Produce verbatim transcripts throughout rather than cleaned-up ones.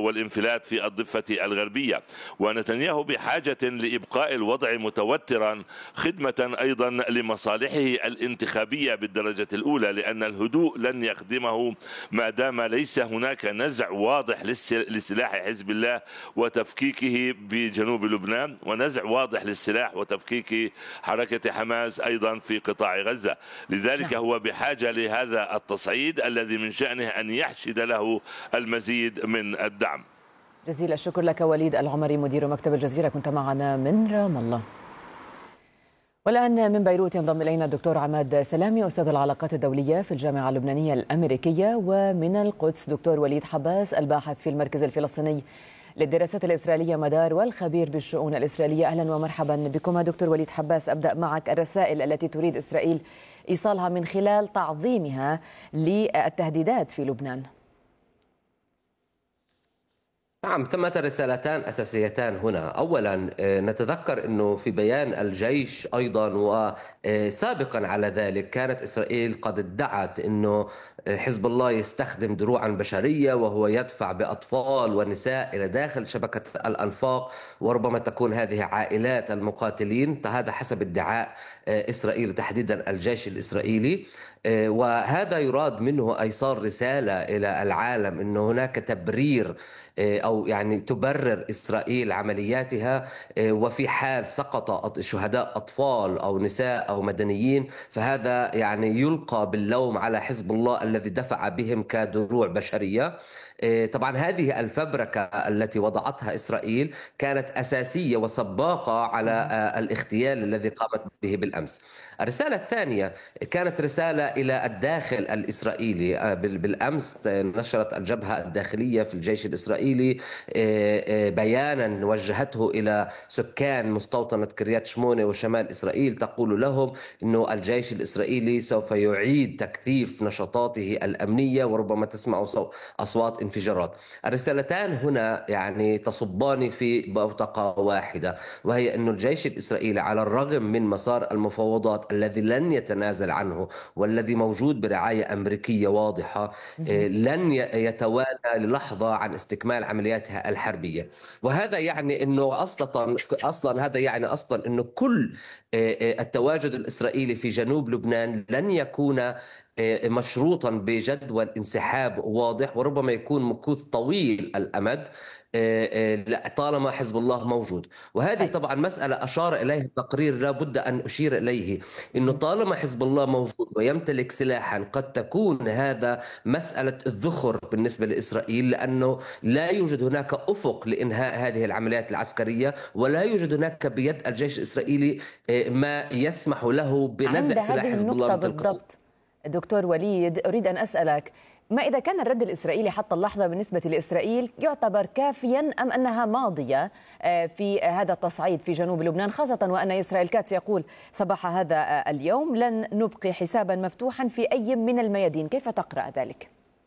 والانفلات في الضفة الغربية. ونتنياهو بحاجة لإبقاء الوضع متوترا خدمة أيضا لمصالحه الانتخابية بالدرجة الأولى، لأن الهدوء لن يخدمه ما دام ليس هناك نزع واضح لسلاح حزب الله وتفكيكه بجنوب لبنان، ونزع واضح للسلاح وتفكيك حركة حماس أيضا في قطاع غزة. لذلك هو بحاجة لهذا التصعيد الذي من شأنه أن يحشد له المزيد من الدعم. جزيل الشكر لك وليد العمري مدير مكتب الجزيرة، كنت معنا من رام الله. والآن من بيروت ينضم إلينا الدكتور عماد سلامي أستاذ العلاقات الدولية في الجامعة اللبنانية الأمريكية، ومن القدس دكتور وليد حباس الباحث في المركز الفلسطيني للدراسات الإسرائيلية مدار والخبير بالشؤون الإسرائيلية. أهلا ومرحبا بكم دكتور وليد حباس. أبدأ معك، الرسائل التي تريد إسرائيل إيصالها من خلال تعظيمها للتهديدات في لبنان. نعم، ثمة رسالتان أساسيتان هنا. أولا نتذكر أنه في بيان الجيش أيضا وسابقا على ذلك كانت إسرائيل قد ادعت أنه حزب الله يستخدم دروعا بشرية وهو يدفع بأطفال ونساء إلى داخل شبكة الأنفاق، وربما تكون هذه عائلات المقاتلين. هذا حسب ادعاء إسرائيل، تحديدا الجيش الإسرائيلي. وهذا يراد منه إيصال رسالة إلى العالم أنه هناك تبرير أو يعني تبرر إسرائيل عملياتها، وفي حال سقط شهداء أطفال أو نساء أو مدنيين فهذا يعني يلقى باللوم على حزب الله الذي دفع بهم كدروع بشرية. طبعا هذه الفبركة التي وضعتها إسرائيل كانت أساسية وسباقة على الاغتيال الذي قامت به بالأمس. الرسالة الثانية كانت رسالة إلى الداخل الإسرائيلي. بالأمس نشرت الجبهة الداخلية في الجيش الإسرائيلي بيانا وجهته إلى سكان مستوطنة كريات شمونة وشمال إسرائيل، تقول لهم أنه الجيش الإسرائيلي سوف يعيد تكثيف نشاطاته الأمنية، وربما تسمع أصوات انفجارات. الرسالتان هنا يعني تصبان في بوتقة واحدة، وهي أن الجيش الإسرائيلي على الرغم من مسار المفاوضات الذي لن يتنازل عنه والذي موجود برعاية أمريكية واضحة، لن يتوانى للحظة عن استكمال عملياتها الحربية. وهذا يعني أنه أصلا أصلا هذا يعني أصلا أنه كل التواجد الإسرائيلي في جنوب لبنان لن يكون مشروطا بجدول انسحاب واضح، وربما يكون مكوث طويل الأمد طالما حزب الله موجود. وهذه طبعا مسألة أشار إليها التقرير لا بد أن أشير إليه، إنه طالما حزب الله موجود ويمتلك سلاحا قد تكون هذا مسألة الذخر بالنسبة لإسرائيل، لأنه لا يوجد هناك أفق لإنهاء هذه العمليات العسكرية، ولا يوجد هناك بيد الجيش الإسرائيلي ما يسمح له بنزع سلاح حزب الله بالضبط. دكتور وليد، أريد أن أسألك، ما إذا كان الرد الإسرائيلي حتى اللحظة بالنسبة لإسرائيل يعتبر كافيا أم أنها ماضية في هذا التصعيد في جنوب لبنان، خاصة وأن إسرائيل كاتس يقول صباح هذا اليوم لن نبقي حسابا مفتوحا في أي من الميادين، كيف تقرأ ذلك؟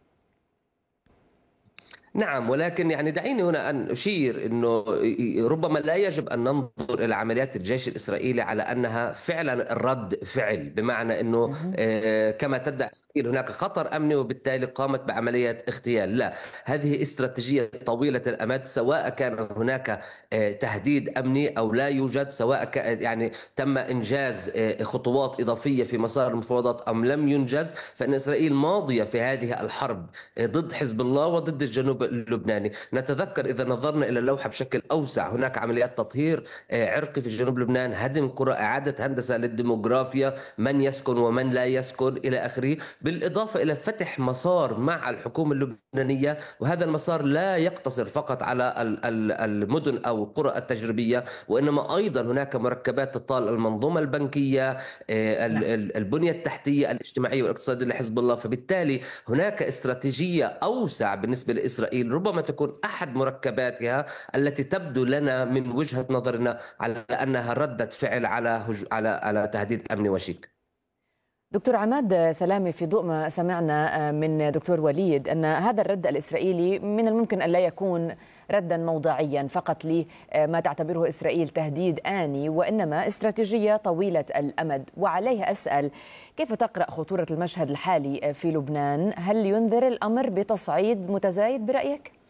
نعم، ولكن يعني دعيني هنا أن أشير أنه ربما لا يجب أن ننظر إلى عمليات الجيش الإسرائيلي على أنها فعلا الرد فعل، بمعنى أنه كما تدعي إسرائيل هناك خطر أمني وبالتالي قامت بعملية اغتيال. لا، هذه استراتيجية طويلة الأمد، سواء كان هناك تهديد أمني أو لا يوجد، سواء يعني تم إنجاز خطوات إضافية في مسار المفاوضات أم لم ينجز، فإن إسرائيل ماضية في هذه الحرب ضد حزب الله وضد الجنوب اللبناني. نتذكر إذا نظرنا إلى اللوحة بشكل أوسع، هناك عمليات تطهير عرقي في جنوب لبنان، هدم قرى، إعادة هندسة للديموغرافيا، من يسكن ومن لا يسكن إلى آخره، بالإضافة إلى فتح مسار مع الحكومة اللبنانية. وهذا المسار لا يقتصر فقط على المدن أو القرى التجريبية، وإنما أيضا هناك مركبات تطال المنظومة البنكية، البنية التحتية الاجتماعية والاقتصادية لحزب الله. فبالتالي هناك استراتيجية أوسع بالنسبة لإسرائيل ربما تكون أحد مركباتها التي تبدو لنا من وجهة نظرنا على أنها ردة فعل على على على تهديد أمني وشيك. دكتور عماد سلامي، في ضوء ما سمعنا من دكتور وليد أن هذا الرد الإسرائيلي من الممكن أن لا يكون ردا موضعيا فقط لما تعتبره إسرائيل تهديد آني، وإنما استراتيجية طويلة الأمد. وعليه أسأل، كيف تقرأ خطورة المشهد الحالي في لبنان؟ هل ينذر الأمر بتصعيد متزايد برأيك؟